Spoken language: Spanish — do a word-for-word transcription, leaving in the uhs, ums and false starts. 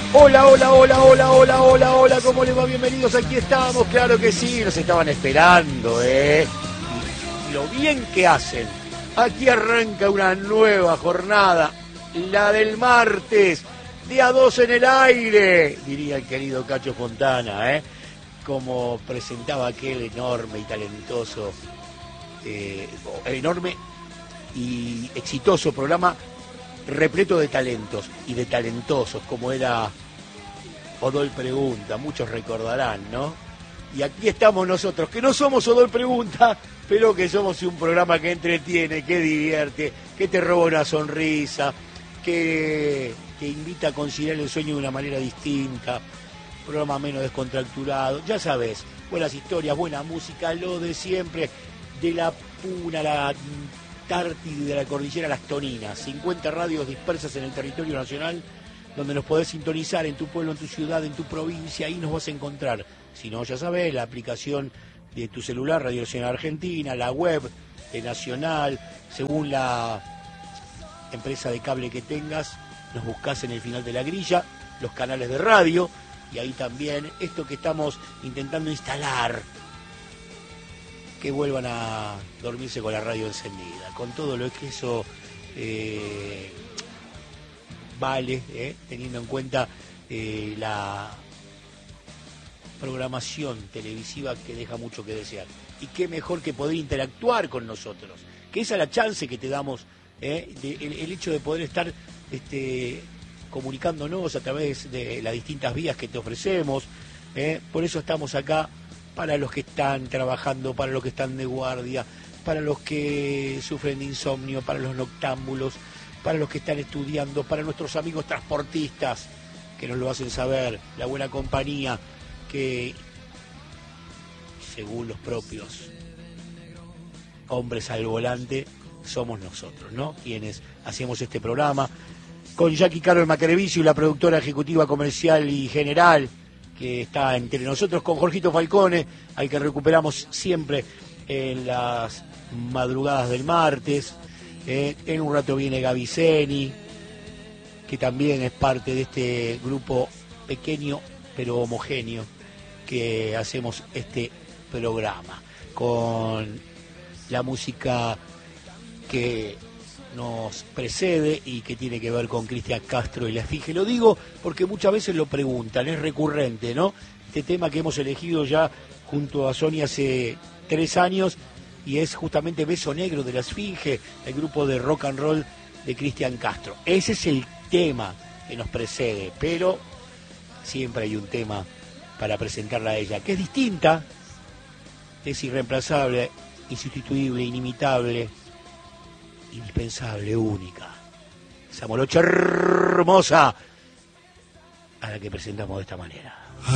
Hola, hola, hola, hola, hola, hola, hola, ¿cómo les va? Bienvenidos, aquí estamos, claro que sí, nos estaban esperando, ¿eh? Y lo bien que hacen. Aquí arranca una nueva jornada, la del martes, día dos en el aire, diría el querido Cacho Fontana, ¿eh? Como presentaba aquel enorme y talentoso, eh, enorme y exitoso programa repleto de talentos y de talentosos, como era Odol Pregunta, muchos recordarán, ¿no? Y aquí estamos nosotros, que no somos Odol Pregunta, pero que somos un programa que entretiene, que divierte, que te roba una sonrisa, que te invita a conciliar el sueño de una manera distinta, programa menos descontracturado, ya sabes, buenas historias, buena música, lo de siempre, de la Puna, la Antártida, de la Cordillera, las Toninas, cincuenta radios dispersas en el territorio nacional, donde nos podés sintonizar en tu pueblo, en tu ciudad, en tu provincia, ahí nos vas a encontrar. Si no, ya sabés, la aplicación de tu celular, Radio Nacional Argentina, la web de Nacional, según la empresa de cable que tengas, nos buscás en el final de la grilla, los canales de radio, y ahí también esto que estamos intentando instalar, que vuelvan a dormirse con la radio encendida, con todo lo que eso eh, vale, eh, teniendo en cuenta eh, la programación televisiva que deja mucho que desear. Y qué mejor que poder interactuar con nosotros, que esa es la chance que te damos, eh, de, el, el hecho de poder estar este, comunicándonos a través de las distintas vías que te ofrecemos, eh, por eso estamos acá, para los que están trabajando, para los que están de guardia, para los que sufren de insomnio, para los noctámbulos, para los que están estudiando, para nuestros amigos transportistas, que nos lo hacen saber, la buena compañía, que según los propios hombres al volante, somos nosotros, ¿no? Quienes hacemos este programa, con Jackie Caro Macrevicio, la productora ejecutiva comercial y general, que está entre nosotros, con Jorgito Falcone, al que recuperamos siempre en las madrugadas del martes. Eh, en un rato viene Gaviceni, que también es parte de este grupo pequeño pero homogéneo que hacemos este programa, con la música que nos precede y que tiene que ver con Cristian Castro y la Esfinge. Lo digo porque muchas veces lo preguntan, es recurrente, ¿no? Este tema que hemos elegido ya junto a Sonia hace tres años, y es justamente Beso Negro de la Esfinge, el grupo de rock and roll de Cristian Castro. Ese es el tema que nos precede, pero siempre hay un tema para presentarla a ella, que es distinta, es irreemplazable, insustituible, inimitable, indispensable, única. Esa morocha hermosa a la que presentamos de esta manera.